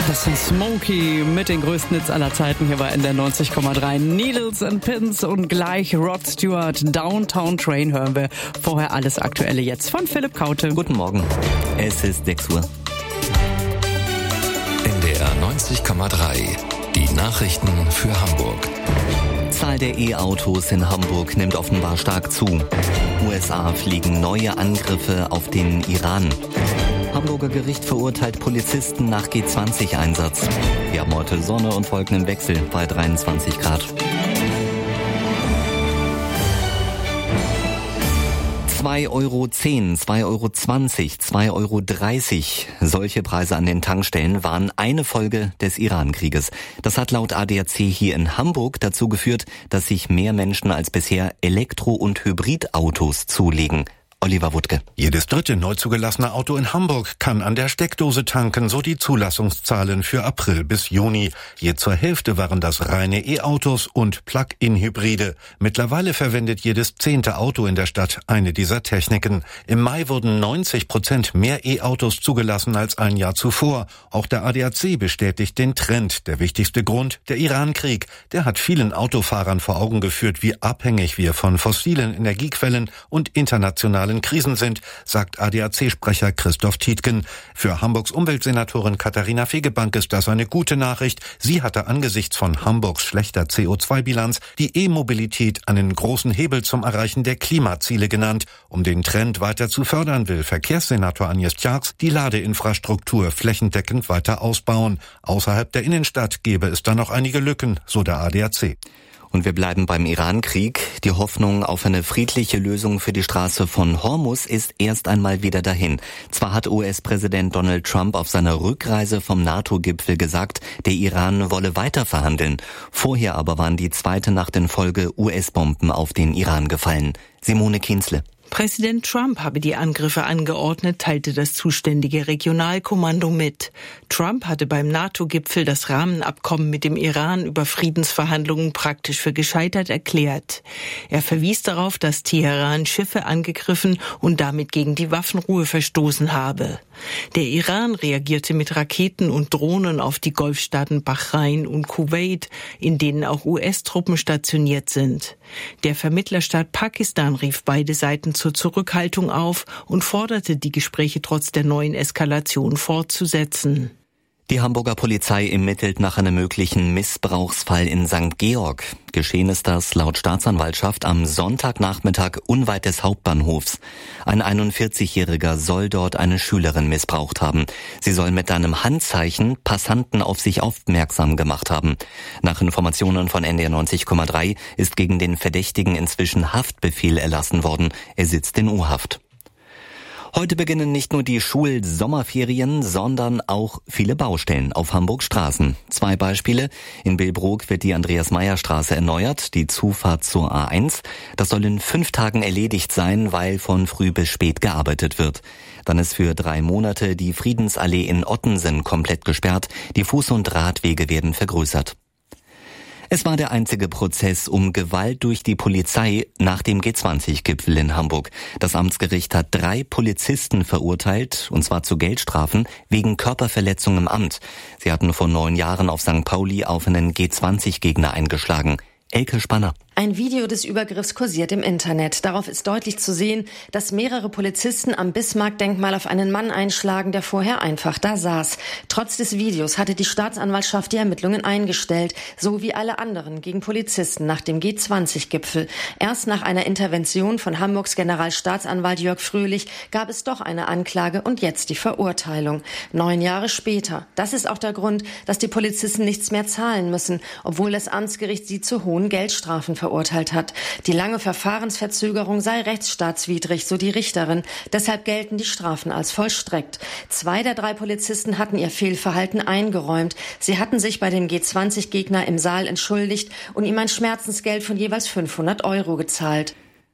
Das sind Smokey mit den größten Hits aller Zeiten hier bei NDR 90,3. Needles and Pins und gleich Rod Stewart. Downtown Train hören wir. Vorher alles Aktuelle jetzt von Philipp Kaute. Guten Morgen. Es ist 6 Uhr. NDR 90,3. Die Nachrichten für Hamburg. Zahl der E-Autos in Hamburg nimmt offenbar stark zu. USA fliegen neue Angriffe auf den Iran. Hamburger Gericht verurteilt Polizisten nach G20-Einsatz. Wir haben heute Sonne und Wolken im Wechsel bei 23 Grad. 2,10 Euro, 2,20 Euro, 2,30 Euro. Solche Preise an den Tankstellen waren eine Folge des Iran-Krieges. Das hat laut ADAC hier in Hamburg dazu geführt, dass sich mehr Menschen als bisher Elektro- und Hybridautos zulegen. Oliver Wuttke. Jedes dritte neu zugelassene Auto in Hamburg kann an der Steckdose tanken, so die Zulassungszahlen für April bis Juni. Je zur Hälfte waren das reine E-Autos und Plug-in-Hybride. Mittlerweile verwendet jedes 10. Auto in der Stadt eine dieser Techniken. Im Mai wurden 90% mehr E-Autos zugelassen als ein Jahr zuvor. Auch der ADAC bestätigt den Trend. Der wichtigste Grund, der Iran-Krieg. Der hat vielen Autofahrern vor Augen geführt, wie abhängig wir von fossilen Energiequellen und internationalen Krisen sind, sagt ADAC-Sprecher Christoph Tietgen. Für Hamburgs Umweltsenatorin Katharina Fegebank ist das eine gute Nachricht. Sie hatte angesichts von Hamburgs schlechter CO2-Bilanz die E-Mobilität einen großen Hebel zum Erreichen der Klimaziele genannt. Um den Trend weiter zu fördern, will Verkehrssenator Agnes Tjarks die Ladeinfrastruktur flächendeckend weiter ausbauen. Außerhalb der Innenstadt gäbe es da noch einige Lücken, so der ADAC. Und wir bleiben beim Iran-Krieg. Die Hoffnung auf eine friedliche Lösung für die Straße von Hormuz ist erst einmal wieder dahin. Zwar hat US-Präsident Donald Trump auf seiner Rückreise vom NATO-Gipfel gesagt, der Iran wolle weiter verhandeln. Vorher aber waren die zweite Nacht in Folge US-Bomben auf den Iran gefallen. Simone Kienzle. Präsident Trump habe die Angriffe angeordnet, teilte das zuständige Regionalkommando mit. Trump hatte beim NATO-Gipfel das Rahmenabkommen mit dem Iran über Friedensverhandlungen praktisch für gescheitert erklärt. Er verwies darauf, dass Teheran Schiffe angegriffen und damit gegen die Waffenruhe verstoßen habe. Der Iran reagierte mit Raketen und Drohnen auf die Golfstaaten Bahrain und Kuwait, in denen auch US-Truppen stationiert sind. Der Vermittlerstaat Pakistan rief beide Seiten zur Zurückhaltung auf und forderte, die Gespräche trotz der neuen Eskalation fortzusetzen. Die Hamburger Polizei ermittelt nach einem möglichen Missbrauchsfall in St. Georg. Geschehen ist das laut Staatsanwaltschaft am Sonntagnachmittag unweit des Hauptbahnhofs. Ein 41-Jähriger soll dort eine Schülerin missbraucht haben. Sie soll mit einem Handzeichen Passanten auf sich aufmerksam gemacht haben. Nach Informationen von NDR 90,3 ist gegen den Verdächtigen inzwischen Haftbefehl erlassen worden. Er sitzt in U-Haft. Heute beginnen nicht nur die Schul-Sommerferien, sondern auch viele Baustellen auf Hamburgs Straßen. 2 Beispiele. In Billbrook wird die Andreas-Meyer-Straße erneuert, die Zufahrt zur A1. Das soll in 5 Tagen erledigt sein, weil von früh bis spät gearbeitet wird. Dann ist für 3 Monate die Friedensallee in Ottensen komplett gesperrt. Die Fuß- und Radwege werden vergrößert. Es war der einzige Prozess um Gewalt durch die Polizei nach dem G20-Gipfel in Hamburg. Das Amtsgericht hat 3 Polizisten verurteilt, und zwar zu Geldstrafen, wegen Körperverletzung im Amt. Sie hatten vor 9 Jahren auf St. Pauli auf einen G20-Gegner eingeschlagen. Elke Spanner. Ein Video des Übergriffs kursiert im Internet. Darauf ist deutlich zu sehen, dass mehrere Polizisten am Bismarck-Denkmal auf einen Mann einschlagen, der vorher einfach da saß. Trotz des Videos hatte die Staatsanwaltschaft die Ermittlungen eingestellt, so wie alle anderen gegen Polizisten nach dem G20-Gipfel. Erst nach einer Intervention von Hamburgs Generalstaatsanwalt Jörg Fröhlich gab es doch eine Anklage und jetzt die Verurteilung. 9 Jahre später. Das ist auch der Grund, dass die Polizisten nichts mehr zahlen müssen, obwohl das Amtsgericht sie zu hohen Geldstrafen verurteilt hat. Die lange Verfahrensverzögerung sei rechtsstaatswidrig, so die Richterin. Deshalb gelten die Strafen als vollstreckt. 2 der 3 Polizisten hatten ihr Fehlverhalten eingeräumt. Sie hatten sich bei dem G20-Gegner im Saal entschuldigt und ihm ein Schmerzensgeld von jeweils 500 € gezahlt.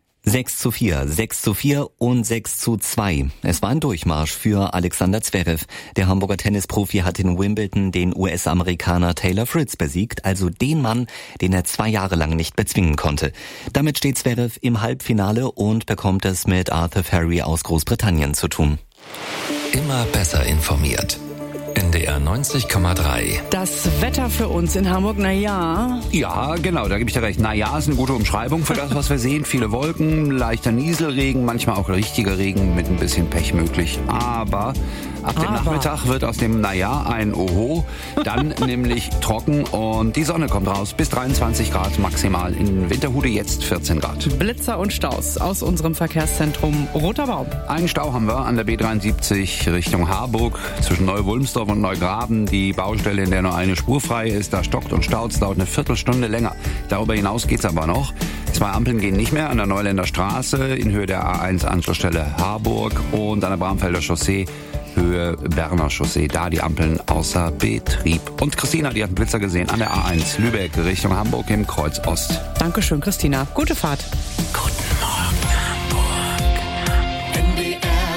6:4, 6:4 und 6:2. Es war ein Durchmarsch für Alexander Zverev. Der Hamburger Tennisprofi hat in Wimbledon den US-Amerikaner Taylor Fritz besiegt, also den Mann, den er 2 Jahre lang nicht bezwingen konnte. Damit steht Zverev im Halbfinale und bekommt es mit Arthur Ferry aus Großbritannien zu tun. Immer besser informiert. NDR NDR 90,3. Das Wetter für uns in Hamburg, Ja, genau, da gebe ich dir recht. Ist eine gute Umschreibung für das, was wir sehen. Viele Wolken, leichter Nieselregen, manchmal auch richtiger Regen mit ein bisschen Pech möglich. Aber ab dem Nachmittag wird aus dem ein Oho, dann nämlich trocken und die Sonne kommt raus. Bis 23 Grad maximal. In Winterhude jetzt 14 Grad. Blitzer und Staus aus unserem Verkehrszentrum Roter Baum. Einen Stau haben wir an der B73 Richtung Harburg zwischen Neu-Wulmsdorf und Neugraben. Die Baustelle, in der nur eine Spur frei ist, da stockt und staut, es dauert eine Viertelstunde länger. Darüber hinaus geht's aber noch. 2 Ampeln gehen nicht mehr an der Neuländer Straße in Höhe der A1 Anschlussstelle Harburg und an der Bramfelder Chaussee Höhe Berner Chaussee, da die Ampeln außer Betrieb. Und Christina, die hat einen Blitzer gesehen an der A1 Lübeck Richtung Hamburg im Kreuz Ost. Dankeschön, Christina. Gute Fahrt. Guten Morgen, Hamburg. NDR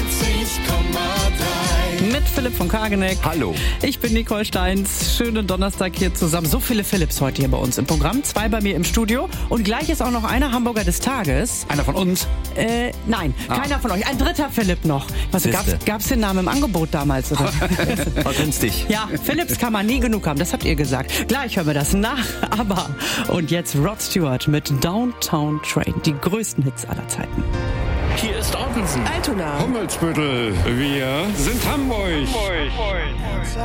90,3. Mit Philipp von Kageneck. Hallo. Ich bin Nicole Steins. Schönen Donnerstag hier zusammen. So viele Philipps heute hier bei uns im Programm. 2 bei mir im Studio. Und gleich ist auch noch einer Hamburger des Tages. Einer von uns? Nein, keiner von euch. Ein dritter Philipp noch. Gab's den Namen im Angebot damals? Oder? War günstig. Ja, Philipps kann man nie genug haben. Das habt ihr gesagt. Gleich hören wir das nach. Aber und jetzt Rod Stewart mit Downtown Train. Die größten Hits aller Zeiten. Hier ist Ottensen. Altona. Hummelsbüttel. Wir sind Hamburg.